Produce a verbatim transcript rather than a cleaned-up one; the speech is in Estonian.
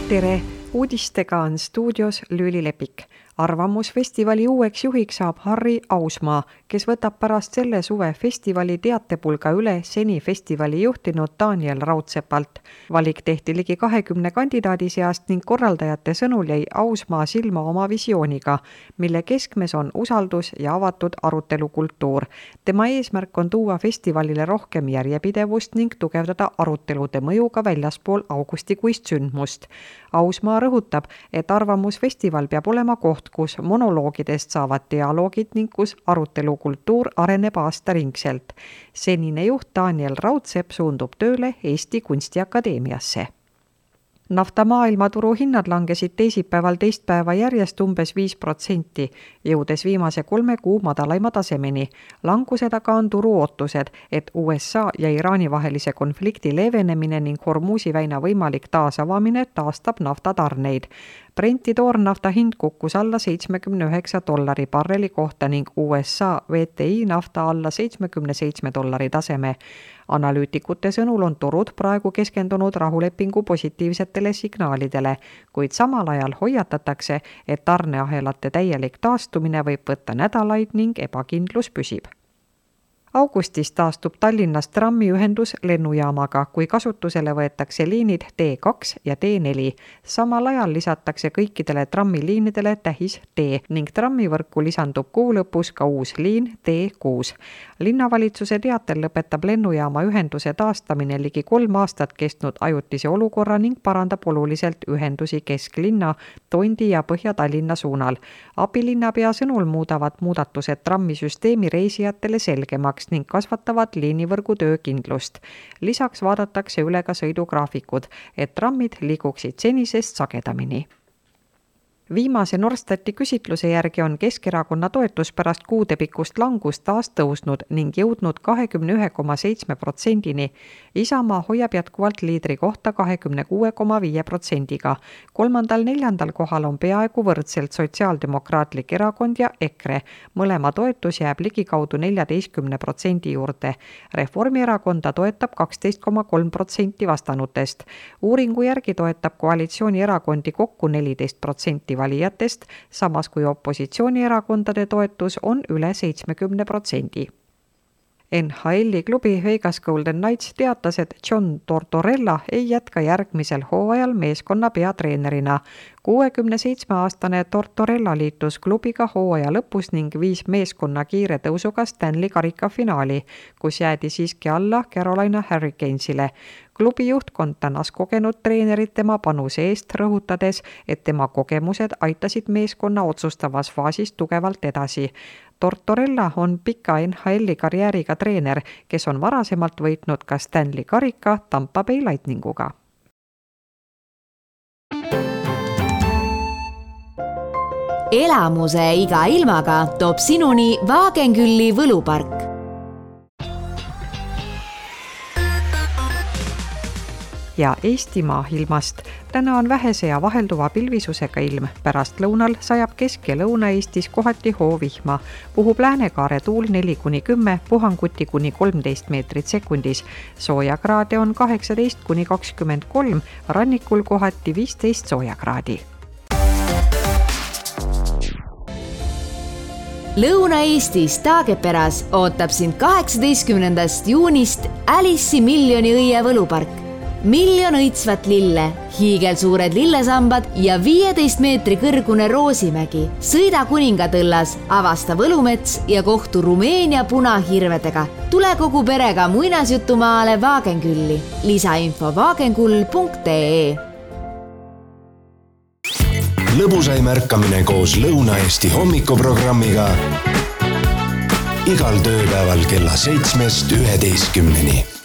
Tere! Uudistega on stuudios Lüüli Lepik. Arvamusfestivali uueks juhiks saab Harri Ausmaa, kes võtab pärast selle suve festivali teatepulga üle seni festivali juhtinud Daniel Raudsepalt. Valik tehti ligi kahekümne kandidaadi seast ning korraldajate sõnul jäi Ausmaa silma oma visiooniga, mille keskmes on usaldus ja avatud arutelukultuur. Tema eesmärk on tuua festivalile rohkem järjepidevust ning tugevdada arutelude mõjuga väljaspool augustikuist sündmust. Ausmaa rõhutab, et arvamusfestival peab olema koht, kus monoloogidest saavad dialoogid ning kus arutelukultuur areneb aastaringselt. Senine juht Daniel Raudsepp suundub tööle Eesti Kunstiakadeemiasse. Nafta maailmaturu hinnad langesid teisipäeval teist päeva järjest umbes viis protsenti, jõudes viimase kolme kuu madalaima tasemeni. Languse taga on turu ootused, et U S A ja Iraani vahelise konflikti leevenemine ning Hormuzi väina võimalik taasavamine taastab naftatarneid. Brenti toornafta hind kukkus alla seitsmekümne üheksa dollari barreli kohta ning U S A V T I nafta alla seitsmekümne seitsme dollari taseme. Analüütikute sõnul on turud praegu keskendunud rahulepingu positiivsetele signaalidele, kuid samal ajal hoiatatakse, et tarneahelate täielik taastumine võib võtta nädalaid ning ebakindlus püsib. Augustis taastub Tallinnast trammiühendus lennujaamaga, kui kasutusele võetakse liinid T kaks ja T neli. Samal ajal lisatakse kõikidele trammiliinidele tähis T ning trammivõrku lisandub kuu lõpus ka uus liin T kuus. Linnavalitsuse teatel lõpetab lennujaama ühenduse taastamine ligi kolm aastat kestnud ajutise olukorra ning parandab oluliselt ühendusi kesklinna, Tondi ja Põhja-Tallinna suunal. Abilinnapea sõnul muudavad muudatused trammisüsteemi reisijatele selgemaks ning kasvatavad liinivõrgu töökindlust. Lisaks vaadatakse üle ka sõidugraafikud, et trammid liiguksid senisest sagedamini. Viimase Norstati küsitluse järgi on Keskerakonna toetus pärast kuudepikkust langust taas tõusnud ning jõudnud kahekümne ühe koma seitsme protsendini. Isamaa hoiab jätkuvalt liidri kohta kahekümne kuue koma viie protsendiga. Kolmandal neljandal kohal on peaaegu võrdselt Sotsiaaldemokraatlik erakond ja EKRE. Mõlema toetus jääb ligikaudu neljateistkümne protsendi juurde. Reformierakonda toetab kaksteist koma kolm protsenti vastanutest. Uuringu järgi toetab koalitsioonierakondi kokku neliteist protsenti valijatest, samas kui opositsioonierakondade toetus on üle seitsmekümne protsendi. N H L-i klubi Vegas Golden Knights teatas, et John Tortorella ei jätka järgmisel hooajal meeskonna peatreenerina. kuuekümne seitsme aastane Tortorella liitus klubiga hooaja lõpus ning viis meeskonna kiire tõusuga Stanley karika finaali, kus jäädi siiski alla Carolina Hurricanesile. Klubi juhtkond tänas kogenud treenerit tema panuse eest, rõhutades, et tema kogemused aitasid meeskonna otsustavas faasis tugevalt edasi. Tortorella on pika N H L-i karjääriga treener, kes on varasemalt võitnud ka Stanley karika Tampa Bay Lightninguga. Elamuse iga ilmaga toob sinuni Wagenkülli võlupark. Ja Eestimaa ilmast. Täna on vähese ja vahelduva pilvisusega ilm. Pärast lõunal sajab Kesk- ja Lõuna-Eestis kohati hoovihma. Puhub läänekaare tuul neli kuni kümme, puhanguti kuni kolmteist meetrit sekundis. Soojakraade on kaheksateist kuni kakskümmend kolm, rannikul kohati viisteist soojakraadi. Lõuna-Eestis Taageperas ootab sind kaheksateistkümnendast juunist Alice'i miljoni õie võlupark. Miljon õitsvat lille, hiigelsuured lillesambad ja viieteist meetri kõrgune Roosimägi. Sõida Kuningatõllas, avasta Võlumets ja kohtu Rumeenia punahirvedega. Tule kogu perega muinasjutumaale Wagenkülli. Lisainfo wagenkull punkt ee. Lõbusaim ärkamine koos Lõuna-Eesti hommikuprogrammiga igal tööpäeval kella seitsmest üheteistkümneni.